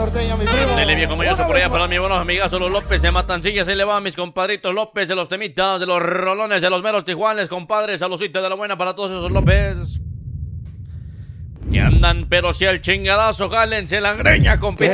norteña, mi primo. Dele viejo mayazo Una por allá vez para más. mis buenos amigazos, los López de Matancillas. Ahí le va a mis compadritos López de los temitas, de los rolones, de los meros tijuanes, compadres. Saludcita de la buena para todos esos López. Que andan, pero si el chingadazo, jálense la greña, compadre.